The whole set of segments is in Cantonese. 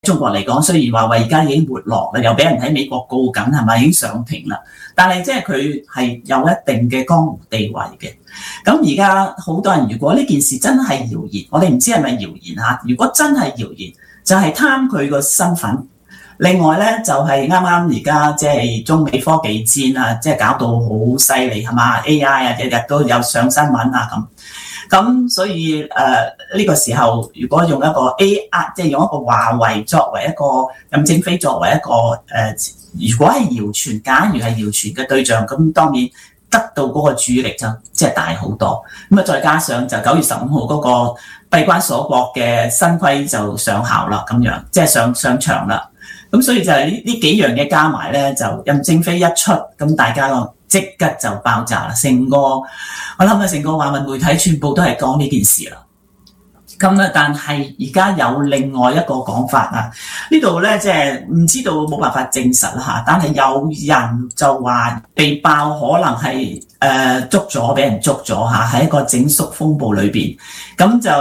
中國嚟講，雖然話而家已經沒落啦，又俾人喺美國告緊係咪已經上庭啦，但係即係佢係有一定嘅江湖地位嘅。咁而家好多人，如果呢件事真係謠言，我哋唔知係咪謠言嚇。如果真係謠言，就係貪佢個身份。另外咧就係啱啱而家即係中美科技戰啊，即係搞到好犀利係嘛 ？AI 啊，日日都有上新聞啊咁，所以呢個時候如果用一個 AI， 即係用一個華為作為一個任正非作為一個如果係謠傳，假如係謠傳嘅對象，咁當然得到嗰個注意力就即係大好多。咁啊，再加上就9月15號嗰個閉關鎖國嘅新規就上效啦，咁樣即係上場啦。咁所以就係呢幾樣嘢加埋咧，就任正非一出，咁大家咯即刻就爆炸啦！我諗成個華文媒體全部都係講呢件事啦。咁咧，但係而家有另外一個講法啊，呢度咧即係唔知道冇辦法證實啦嚇，但係有人就話被爆可能係俾人捉咗嚇，喺一個整肅風暴裏邊。咁就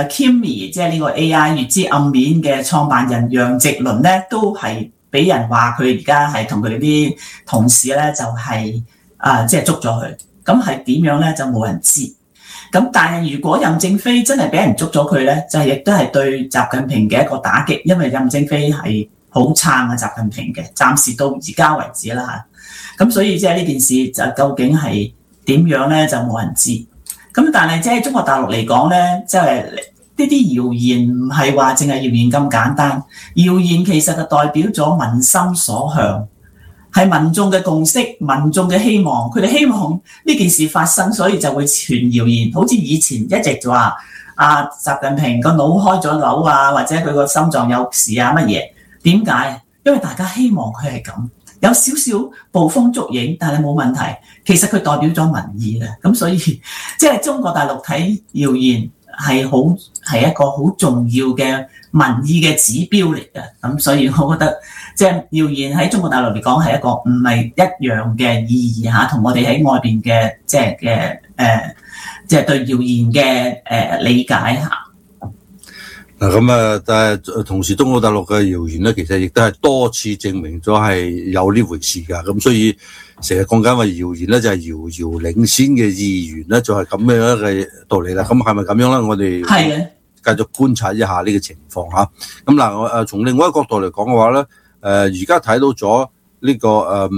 Kimi 即係呢個 AI 月之暗面嘅創辦人楊直倫咧，都係俾人話佢而家係同佢啲同事咧就係即係捉咗佢。咁係點樣咧就冇人知。咁但係如果任正非真係俾人捉咗佢咧，就亦都係對習近平嘅一個打擊，因為任正非係好撐啊習近平嘅，暫時到而家為止啦嚇。咁所以即係呢件事就究竟係點樣咧，就冇人知。咁但係即係中國大陸嚟講咧，即係呢啲謠言唔係話淨係謠言咁簡單，謠言其實就代表咗民心所向。係民眾嘅共識，民眾嘅希望，佢哋希望呢件事發生，所以就會傳謠言。好似以前一直就話習近平個腦開咗瘤啊，或者佢個心臟有事啊乜嘢？點解？因為大家希望佢係咁，有少少捕風捉影，但係冇問題。其實佢代表咗民意嘅，咁所以即係中國大陸睇謠言係一個好重要嘅民意嘅指標嚟嘅。咁所以我覺得。即係謠言喺中國大陸嚟講係一個唔係一樣嘅意義嚇，同我哋喺外邊嘅即係對謠言嘅理解嚇。 嗱咁啊，但係同時中國大陸嘅謠言咧，其實亦都係多次證明咗係有呢回事㗎。咁所以成日講緊話謠言咧，就係遙遙領先嘅意願咧，就係咁樣嘅道理啦。咁係咪咁樣咧？我哋係繼續觀察一下呢個情況嚇。咁嗱，我從另外一個角度嚟講嘅話咧。而家睇到咗呢個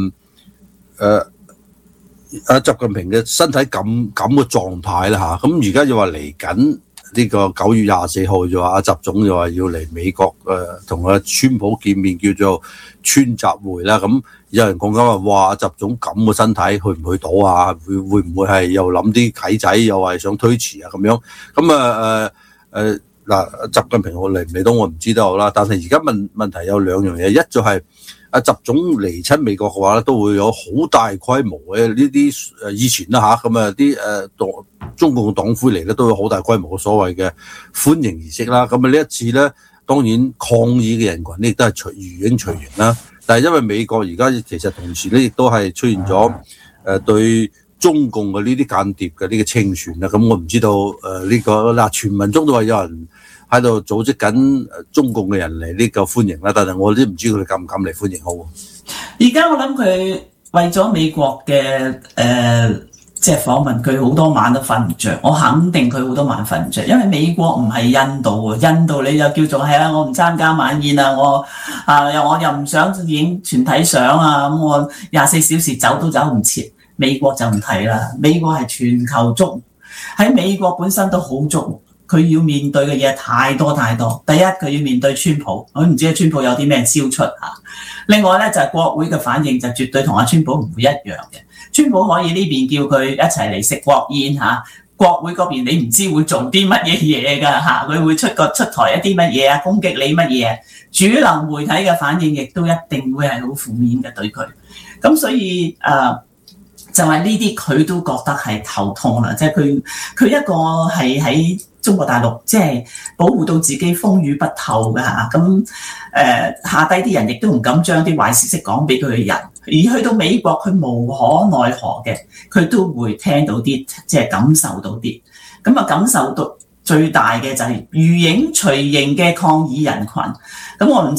習近平嘅身體咁嘅狀態啦嚇，咁而家就話嚟緊呢個9月24號就話習總就話要嚟美國同川普見面，叫做川習會啦。咁有人講緊話，哇！習總咁嘅身體去唔去到啊？會唔會係又諗啲計仔，又係想推遲啊咁樣？咁嗱，習近平我嚟唔嚟到我唔知道啦，但係而家問題有兩樣嘢，一就係習總嚟親美國嘅話咧，都會有好大規模嘅呢啲以前啦嚇，咁啲中共黨魁嚟咧都有好大規模嘅所謂嘅歡迎儀式啦。咁呢一次咧，當然抗議嘅人群咧亦都係如影隨形啦。但係因為美國而家其實同時咧亦都係出現咗對中共嘅呢啲間諜嘅呢個清算啦，咁我唔知道呢個嗱，傳聞中都話有人喺度組織緊中共嘅人嚟呢個歡迎啦，但係我都唔知佢哋敢唔敢嚟歡迎好。 而家我諗佢為咗美國嘅即係訪問，佢好多晚都瞓唔着。我肯定佢好多晚瞓唔着，因為美國唔係印度喎，印度你就叫做係啦，我唔參加晚宴啊，我又唔想影全體相啊，咁我24小時走都走唔切。美國就唔係啦，美國係全球捉，喺美國本身都好捉，佢要面對嘅嘢太多太多。第一，佢要面對川普，我唔知川普有啲咩招出嚇。另外咧就係國會嘅反應就絕對同阿川普唔會一樣嘅。川普可以呢邊叫佢一齊嚟食國宴嚇，國會嗰邊你唔知會做啲乜嘢嘢㗎嚇，佢會出台一啲乜嘢啊，攻擊你乜嘢？主流媒體嘅反應亦都一定會係好負面嘅對佢。咁所以就係呢啲佢都覺得係頭痛啦，即係佢一個係喺中國大陸即係保護到自己風雨不透嘅嚇，咁下低啲人亦都唔敢將啲壞消息講俾佢嘅人，而去到美國佢無可奈何嘅，佢都會聽到啲即係感受到啲，咁啊感受到最大嘅就係如影隨形嘅抗議人群。咁我唔